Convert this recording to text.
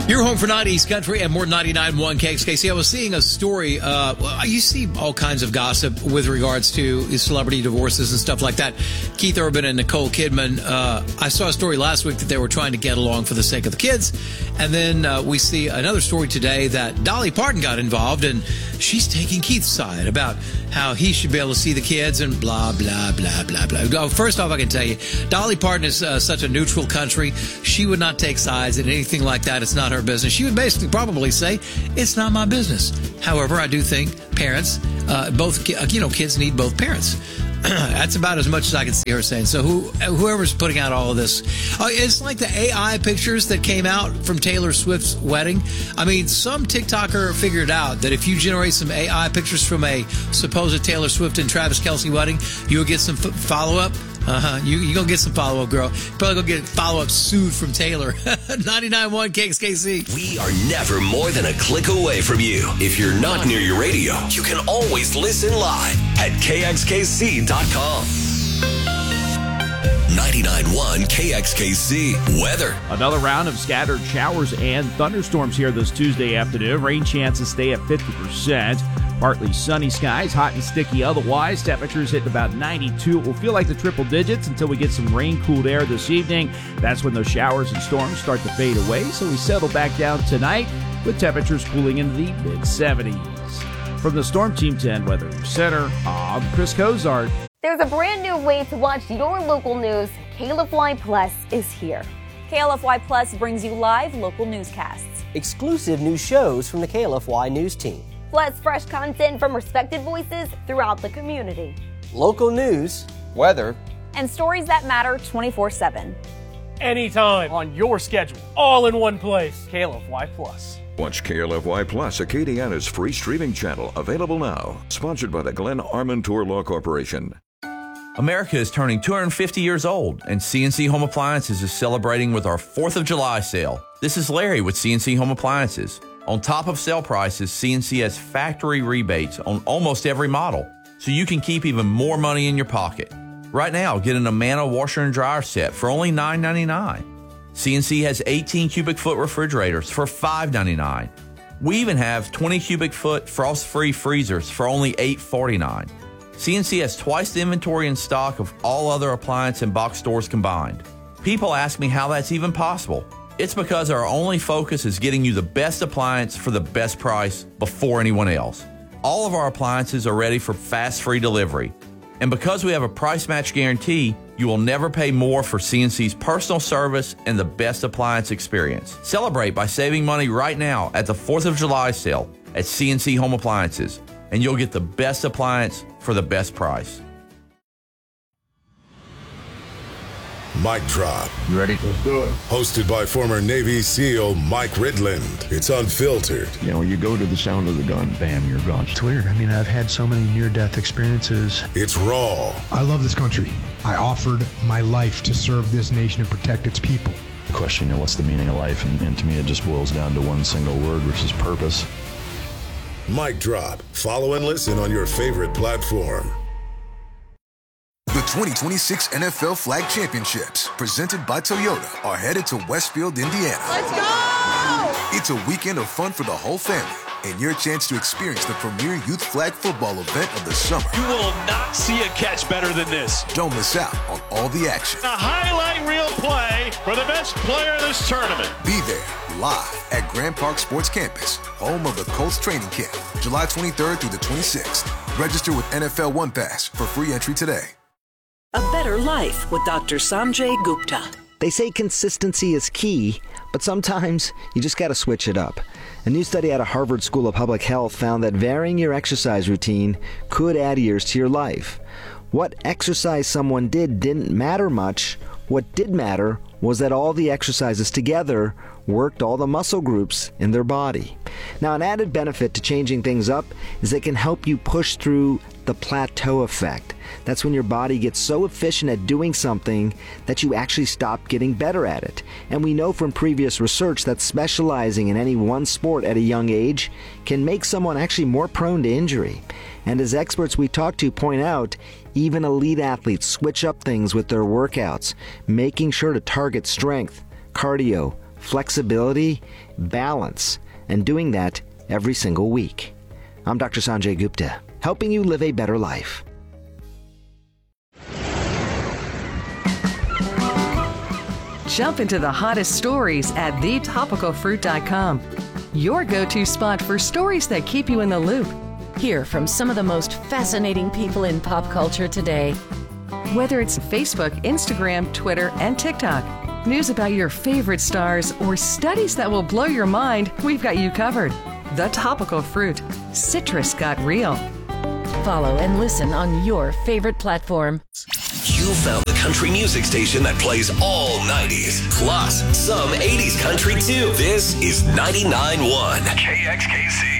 You're home for 90s Country and more 99.1 KXKC. I was seeing a story. You see all kinds of gossip with regards to celebrity divorces and stuff like that. Keith Urban and Nicole Kidman. I saw a story last week that they were trying to get along for the sake of the kids. And then we see another story today that Dolly Parton got involved, and she's taking Keith's side about how he should be able to see the kids and blah, blah, blah, blah, blah. First off, I can tell you, Dolly Parton is such a neutral country. She would not take sides in anything like that. It's not her business. She would basically probably say, it's not my business. However, I do think parents, kids need both parents. That's about as much as I can see her saying. So whoever's putting out all of this, it's like the AI pictures that came out from Taylor Swift's wedding. I mean, some TikToker figured out that if you generate some AI pictures from a supposed Taylor Swift and Travis Kelce wedding, you'll get some follow-up. You're going to get some follow-up, girl. Probably going to get follow-up sued from Taylor. 99.1 KXKC. We are never more than a click away from you. If you're not near your radio, you can always listen live at KXKC.com. 99.1 KXKC weather. Another round of scattered showers and thunderstorms here this Tuesday afternoon. Rain chances stay at 50%. Partly sunny skies, hot and sticky otherwise. Temperatures hitting about 92. It will feel like the triple digits until we get some rain-cooled air this evening. That's when those showers and storms start to fade away, so we settle back down tonight with temperatures cooling into the mid-70s. From the Storm Team 10 Weather Center, I'm Chris Cozart. There's a brand new way to watch your local news. KLFY Plus is here. KLFY Plus brings you live local newscasts. Exclusive new shows from the KLFY News team. Plus fresh content from respected voices throughout the community. Local news, weather, and stories that matter 24/7. Anytime, on your schedule, all in one place. KLFY Plus. Watch KLFY Plus, Acadiana's free streaming channel, available now. Sponsored by the Glenn Armentour Law Corporation. America is turning 250 years old, and CNC Home Appliances is celebrating with our 4th of July sale. This is Larry with CNC Home Appliances. On top of sale prices, CNC has factory rebates on almost every model, so you can keep even more money in your pocket. Right now, get an Amana washer and dryer set for only $9.99. CNC has 18 cubic foot refrigerators for $5.99. We even have 20 cubic foot frost-free freezers for only $8.49. CNC has twice the inventory in stock of all other appliance and box stores combined. People ask me how that's even possible. It's because our only focus is getting you the best appliance for the best price before anyone else. All of our appliances are ready for fast free delivery. And because we have a price match guarantee, you will never pay more for CNC's personal service and the best appliance experience. Celebrate by saving money right now at the 4th of July sale at CNC Home Appliances, and you'll get the best appliance for the best price. Mic Drop. You ready? Let's do it. Hosted by former Navy SEAL Mike Ridland. It's unfiltered. You know, you go to the sound of the gun, bam, you're gone. It's weird. I mean, I've had so many near-death experiences. It's raw. I love this country. I offered my life to serve this nation and protect its people. The question, you know, what's the meaning of life? And to me, it just boils down to one single word, which is purpose. Mic Drop. Follow and listen on your favorite platform. The 2026 NFL Flag Championships, presented by Toyota, are headed to Westfield, Indiana. Let's go! It's a weekend of fun for the whole family, and your chance to experience the premier youth flag football event of the summer. You will not see a catch better than this. Don't miss out on all the action. A highlight reel play for the best player of this tournament. Be there, live at Grand Park Sports Campus, home of the Colts training camp, July 23rd through the 26th. Register with NFL One Pass for free entry today. A better life with Dr. Sanjay Gupta. They say consistency is key, but sometimes you just got to switch it up. A new study out of Harvard School of Public Health found that varying your exercise routine could add years to your life. What exercise someone did didn't matter much. What did matter was that all the exercises together worked all the muscle groups in their body. Now, an added benefit to changing things up is it can help you push through the plateau effect. That's when your body gets so efficient at doing something that you actually stop getting better at it. And we know from previous research that specializing in any one sport at a young age can make someone actually more prone to injury. And as experts we talk to point out, even elite athletes switch up things with their workouts, making sure to target strength, cardio, flexibility, balance, and doing that every single week. I'm Dr. Sanjay Gupta, helping you live a better life. Jump into the hottest stories at thetopicalfruit.com. Your go-to spot for stories that keep you in the loop. Hear from some of the most fascinating people in pop culture today. Whether it's Facebook, Instagram, Twitter, and TikTok, news about your favorite stars, or studies that will blow your mind, we've got you covered. The Topical Fruit. Citrus got real. Follow and listen on your favorite platform. You found the country music station that plays all 90s, plus some 80s country too. This is 99.1 KXKC.